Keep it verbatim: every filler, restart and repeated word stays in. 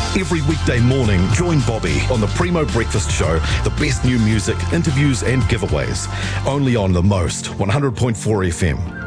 Every weekday morning, join Bobby on the Primo Breakfast Show, the best new music, interviews and giveaways. Only on The Most, one hundred point four F M.